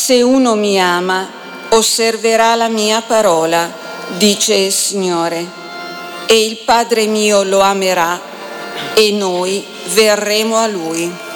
Se uno mi ama, osserverà la mia parola, dice il Signore, e il Padre mio lo amerà e noi verremo a Lui.